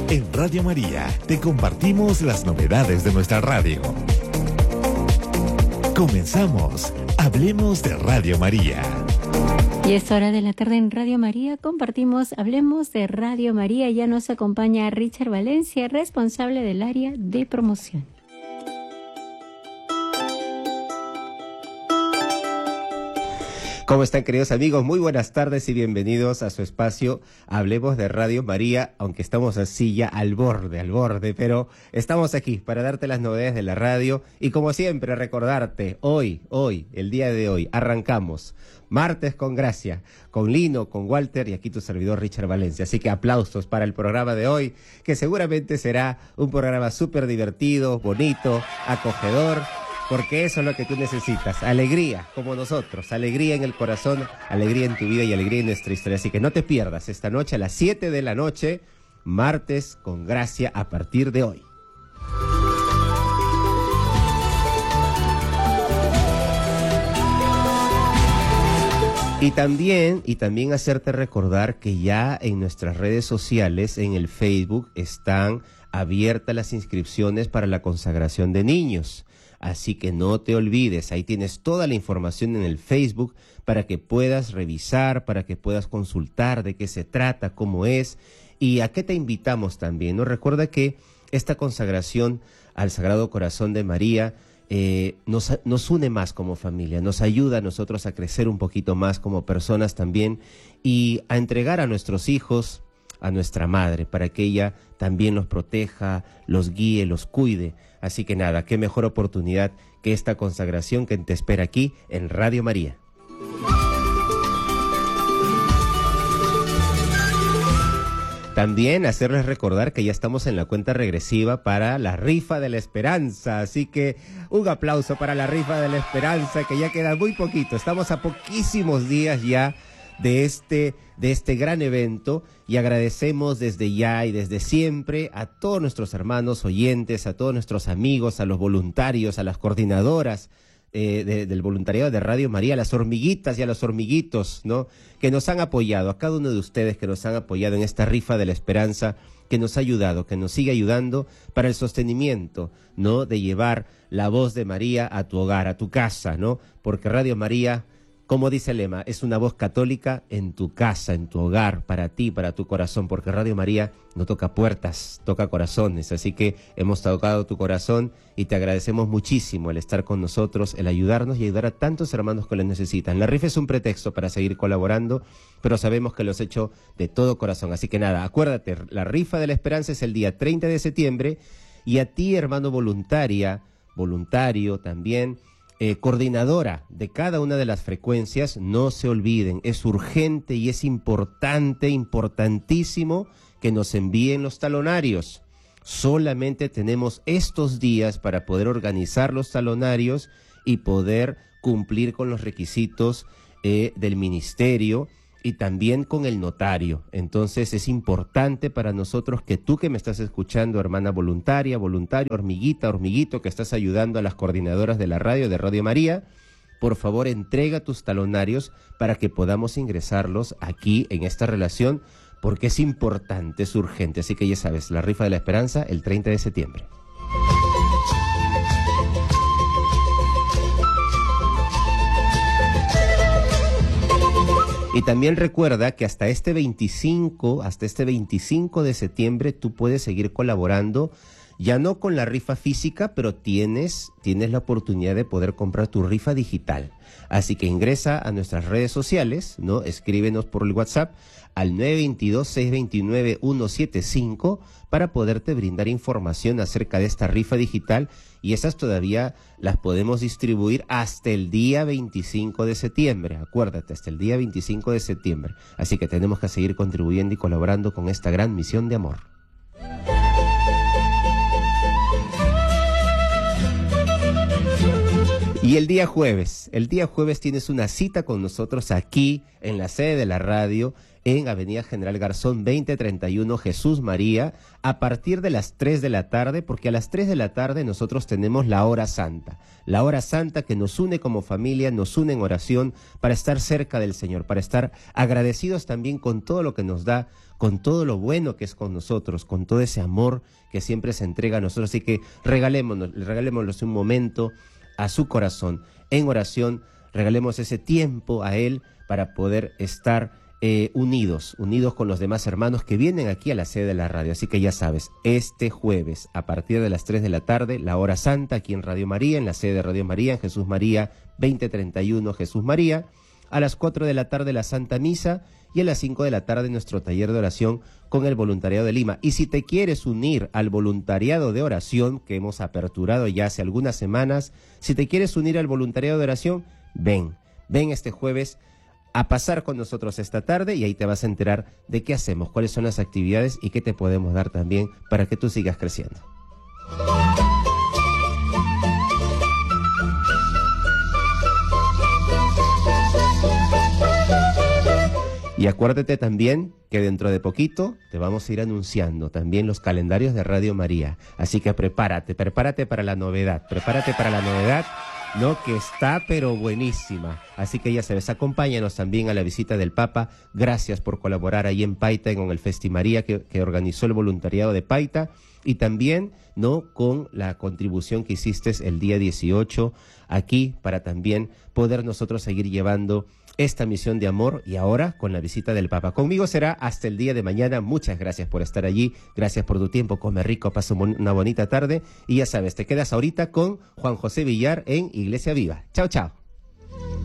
En Radio María te compartimos las novedades de nuestra radio. Comenzamos. Hablemos de Radio María. Y es hora de la tarde en Radio María. Compartimos Hablemos de Radio María. Ya nos acompaña Richard Valencia, responsable del área de promoción. ¿Cómo están, queridos amigos? Muy buenas tardes y bienvenidos a su espacio Hablemos de Radio María, aunque estamos así ya al borde, pero estamos aquí para darte las novedades de la radio y como siempre recordarte, hoy, el día de hoy, arrancamos Martes con Gracia, con Lino, con Walter y aquí tu servidor Richard Valencia. Así que aplausos para el programa de hoy, que seguramente será un programa súper divertido, bonito, acogedor, porque eso es lo que tú necesitas, alegría, como nosotros, alegría en el corazón, alegría en tu vida y alegría en nuestra historia. Así que no te pierdas esta noche a las 7 de la noche, Martes con Gracia a partir de hoy. Y también hacerte recordar que ya en nuestras redes sociales, en el Facebook, están abiertas las inscripciones para la consagración de niños. Así que no te olvides, ahí tienes toda la información en el Facebook para que puedas revisar, para que puedas consultar de qué se trata, cómo es y a qué te invitamos también, ¿no? Recuerda que esta consagración al Sagrado Corazón de María nos une más como familia, nos ayuda a nosotros a crecer un poquito más como personas también y a entregar a nuestros hijos a nuestra madre para que ella también los proteja, los guíe, los cuide. Así que nada, qué mejor oportunidad que esta consagración que te espera aquí en Radio María. También hacerles recordar que ya estamos en la cuenta regresiva para la Rifa de la Esperanza, así que un aplauso para la Rifa de la Esperanza, que ya queda muy poquito, estamos a poquísimos días ya de este gran evento y agradecemos desde ya y desde siempre a todos nuestros hermanos oyentes, a todos nuestros amigos, a los voluntarios, a las coordinadoras del voluntariado de Radio María, a las hormiguitas y a los hormiguitos, ¿no? Que nos han apoyado, a cada uno de ustedes que nos han apoyado en esta Rifa de la Esperanza, que nos ha ayudado, que nos sigue ayudando para el sostenimiento, ¿no? De llevar la voz de María a tu hogar, a tu casa, ¿no? Porque Radio María, como dice el lema, es una voz católica en tu casa, en tu hogar, para ti, para tu corazón, porque Radio María no toca puertas, toca corazones, así que hemos tocado tu corazón y te agradecemos muchísimo el estar con nosotros, el ayudarnos y ayudar a tantos hermanos que lo necesitan. La rifa es un pretexto para seguir colaborando, pero sabemos que lo has hecho de todo corazón, así que nada, acuérdate, la Rifa de la Esperanza es el día 30 de septiembre y a ti, hermano voluntario también, coordinadora de cada una de las frecuencias, no se olviden, es urgente y es importantísimo que nos envíen los talonarios. Solamente tenemos estos días para poder organizar los talonarios y poder cumplir con los requisitos del ministerio y también con el notario. Entonces es importante para nosotros que tú que me estás escuchando, hermana voluntaria, voluntario, hormiguita, hormiguito, que estás ayudando a las coordinadoras de la radio, de Radio María, por favor entrega tus talonarios para que podamos ingresarlos aquí en esta relación, porque es importante, es urgente. Así que ya sabes, la Rifa de la Esperanza el 30 de septiembre. Y también recuerda que hasta este 25 de septiembre tú puedes seguir colaborando, ya no con la rifa física, pero tienes la oportunidad de poder comprar tu rifa digital. Así que ingresa a nuestras redes sociales, ¿no? Escríbenos por el WhatsApp al 922-629-175 para poderte brindar información acerca de esta rifa digital y esas todavía las podemos distribuir hasta el día 25 de septiembre. Acuérdate, hasta el día 25 de septiembre. Así que tenemos que seguir contribuyendo y colaborando con esta gran misión de amor. Y el día jueves tienes una cita con nosotros aquí en la sede de la radio, en Avenida General Garzón 2031 Jesús María, a partir de las 3 de la tarde, porque a las 3 de la tarde nosotros tenemos la hora santa que nos une como familia, nos une en oración para estar cerca del Señor, para estar agradecidos también con todo lo que nos da, con todo lo bueno que es con nosotros, con todo ese amor que siempre se entrega a nosotros. Así que regalémonos un momento a su corazón en oración, regalemos ese tiempo a Él para poder estar unidos con los demás hermanos que vienen aquí a la sede de la radio. Así que ya sabes, este jueves a partir de las 3 de la tarde, la hora santa aquí en Radio María, en la sede de Radio María, en Jesús María 2031 Jesús María, a las 4 de la tarde la Santa Misa y a las 5 de la tarde nuestro taller de oración con el voluntariado de Lima. Y si te quieres unir al voluntariado de oración que hemos aperturado ya hace algunas semanas, si te quieres unir al voluntariado de oración, ven este jueves a pasar con nosotros esta tarde y ahí te vas a enterar de qué hacemos, cuáles son las actividades y qué te podemos dar también para que tú sigas creciendo. Y acuérdate también que dentro de poquito te vamos a ir anunciando también los calendarios de Radio María. Así que prepárate para la novedad, ¿no? Que está pero buenísima. Así que ya sabes, acompáñanos también a la visita del Papa. Gracias por colaborar ahí en Paita con el Festimaría que organizó el voluntariado de Paita. Y también, ¿no?, con la contribución que hiciste el día 18 aquí para también poder nosotros seguir llevando esta misión de amor y ahora con la visita del Papa. Conmigo será hasta el día de mañana. Muchas gracias por estar allí, gracias por tu tiempo, come rico, pasa una bonita tarde y ya sabes, te quedas ahorita con Juan José Villar en Iglesia Viva. Chao, chao.